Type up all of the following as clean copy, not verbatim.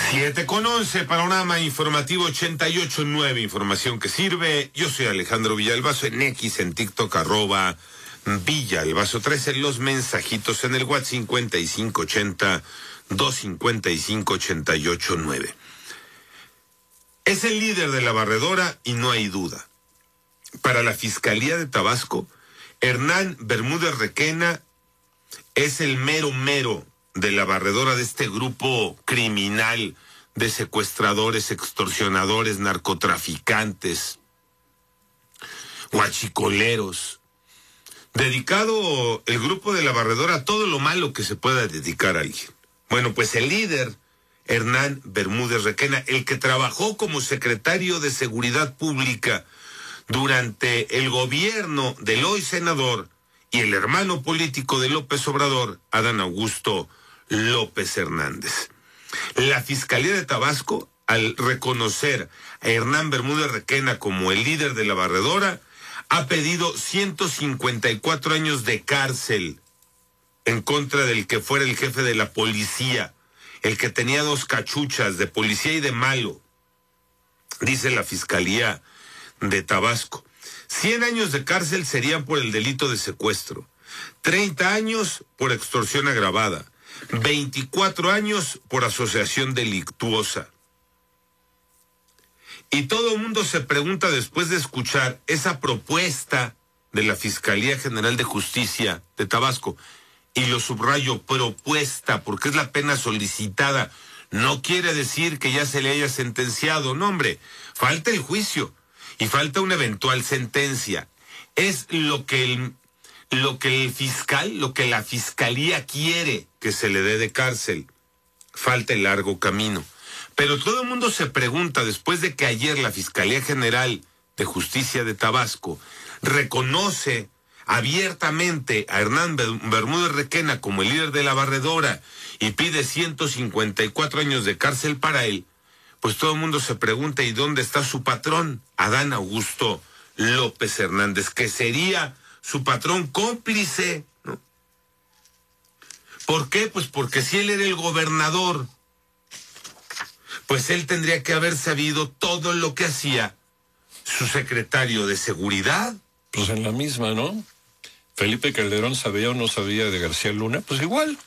7:11, panorama informativo 88.9, información que sirve. Yo soy Alejandro Villalbazo, en X, en TikTok, @Villalbazo13, los mensajitos en el WhatsApp 5580-255-88.9. Es el líder de la barredora y no hay duda. Para la Fiscalía de Tabasco, Hernán Bermúdez Requena es el mero de la barredora de este grupo criminal de secuestradores, extorsionadores, narcotraficantes, huachicoleros. Dedicado el grupo de la barredora a todo lo malo que se pueda dedicar a alguien. Bueno, pues el líder, Hernán Bermúdez Requena, el que trabajó como secretario de Seguridad Pública durante el gobierno del hoy senador y el hermano político de López Obrador, Adán Augusto López Hernández. La Fiscalía de Tabasco, al reconocer a Hernán Bermúdez Requena como el líder de la barredora, ha pedido 154 años de cárcel en contra del que fuera el jefe de la policía, el que tenía 2 cachuchas de policía y de malo, dice la Fiscalía de Tabasco. 100 años de cárcel serían por el delito de secuestro, 30 años por extorsión agravada, 24 años por asociación delictuosa. Y todo el mundo se pregunta, después de escuchar esa propuesta de la Fiscalía General de Justicia de Tabasco, y lo subrayo, propuesta, porque es la pena solicitada, no quiere decir que ya se le haya sentenciado, no, hombre, falta el juicio y falta una eventual sentencia. Es lo que el fiscal, lo que la Fiscalía quiere que se le dé de cárcel. Falta el largo camino. Pero todo el mundo se pregunta, después de que ayer la Fiscalía General de Justicia de Tabasco reconoce abiertamente a Hernán Bermúdez Requena como el líder de la barredora y pide 154 años de cárcel para él, pues todo el mundo se pregunta, ¿y dónde está su patrón? Adán Augusto López Hernández, que sería su patrón cómplice, ¿no? ¿Por qué? Pues porque si él era el gobernador, pues él tendría que haber sabido todo lo que hacía su secretario de Seguridad. Pues en la misma, ¿no? Felipe Calderón sabía o no sabía de García Luna, pues igual.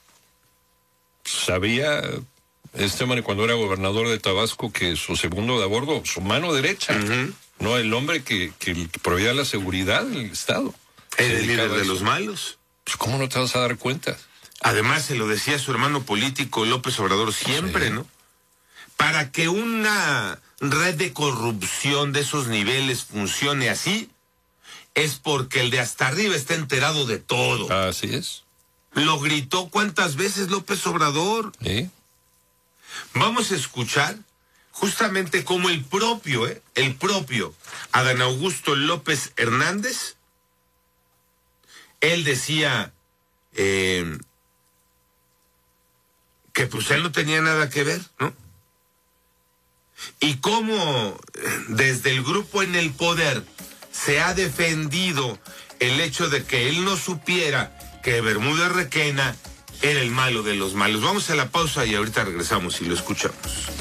Sabía hombre cuando era gobernador de Tabasco que su segundo de a bordo, su mano derecha, no el hombre que proveía la seguridad del Estado. El líder de los malos. Pues ¿cómo no te vas a dar cuenta? Además se lo decía su hermano político López Obrador siempre, sí, ¿no? Para que una red de corrupción de esos niveles funcione así, es porque el de hasta arriba está enterado de todo. Así es. Lo gritó cuántas veces López Obrador. ¿Sí? Vamos a escuchar justamente cómo el propio Adán Augusto López Hernández, él decía que pues él no tenía nada que ver, ¿no? Y cómo desde el grupo en el poder se ha defendido el hecho de que él no supiera que Bermúdez Requena era el malo de los malos. Vamos a la pausa y ahorita regresamos y lo escuchamos.